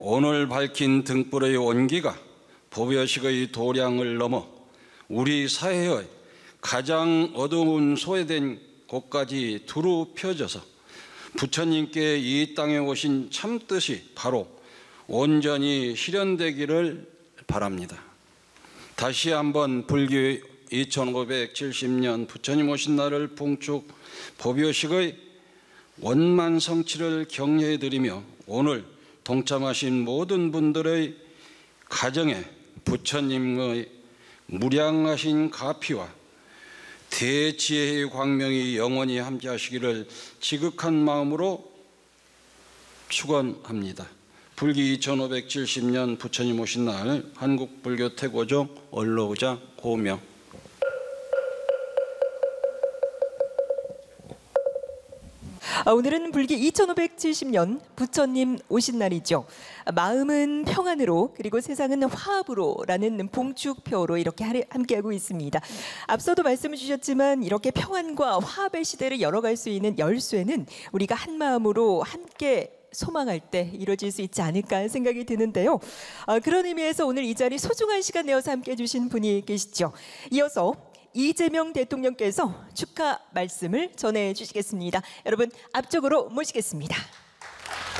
오늘 밝힌 등불의 온기가 보배식의 도량을 넘어 우리 사회의 가장 어두운 소외된 곳까지 두루 펴져서 부처님께 이 땅에 오신 참뜻이 바로 온전히 실현되기를 바랍니다. 다시 한번 불교 2570년 부처님 오신 날을 봉축 보배식의 원만 성취를 격려해 드리며 오늘 동참하신 모든 분들의 가정에 부처님의 무량하신 가피와 대지혜의 광명이 영원히 함께하시기를 지극한 마음으로 축원합니다. 불기 2570년 부처님 오신 날 한국불교 태고종 원로의장 고명. 오늘은 불기 2570년 부처님 오신 날이죠. 마음은 평안으로 그리고 세상은 화합으로라는 봉축표로 이렇게 함께하고 있습니다. 앞서도 말씀을 주셨지만 이렇게 평안과 화합의 시대를 열어갈 수 있는 열쇠는 우리가 한 마음으로 함께 소망할 때 이루어질 수 있지 않을까 생각이 드는데요. 그런 의미에서 오늘 이 자리 소중한 시간 내어서 함께해 주신 분이 계시죠. 이어서 이재명 대통령께서 축하 말씀을 전해 주시겠습니다. 여러분 앞쪽으로 모시겠습니다.